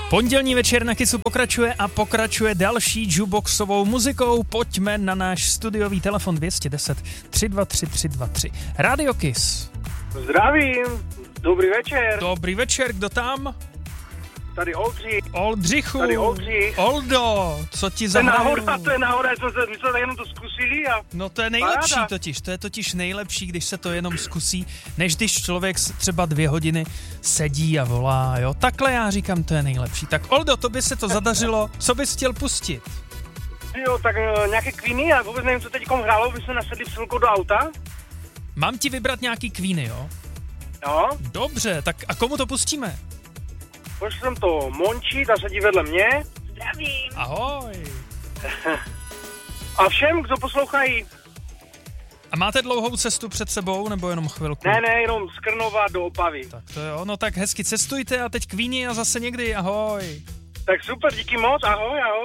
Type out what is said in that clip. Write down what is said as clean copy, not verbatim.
Pondělní večer na Kissu pokračuje a pokračuje další jukeboxovou muzikou. Pojďme na náš studiový telefon 210 323 323. Radio Kiss. Zdravím, dobrý večer. Dobrý večer, kdo tam? Tady Oldřich. Oldřichu. Tady Oldřich. Oldo, co ti zahraju? To je náhoda, my jsme jenom to zkusili a... No to je nejlepší paráda. totiž, to je totiž nejlepší, když se to jenom zkusí, než když člověk třeba 2 hodiny sedí a volá, jo. Takhle já říkám, to je nejlepší. Tak Oldo, to by se to zadařilo, co bys chtěl pustit? Jo, tak nějaké Queeny, já vůbec nevím, co teďkom hrálo, my jsme nasedli v do auta. Mám ti vybrat nějaký Queeny, jo? Jo, Dobře, tak a komu to pustíme? pošl jsem to Monči, ta sedí vedle mě. Zdravím. Ahoj. A všem, kdo poslouchají. A máte dlouhou cestu před sebou, nebo jenom chvilku? Ne, jenom z Krnova do Opavy. Tak to jo, no tak hezky cestujte a teď Queeny a zase někdy, ahoj. Tak super, díky moc, ahoj.